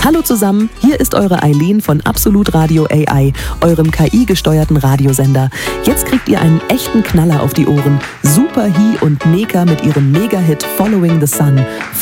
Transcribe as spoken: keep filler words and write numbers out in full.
Hallo zusammen, hier ist eure Eileen von Absolut Radio A I, eurem K I-gesteuerten Radiosender. Jetzt kriegt ihr einen echten Knaller auf die Ohren. Super Hi und Neka mit ihrem Mega-Hit Following the Sun.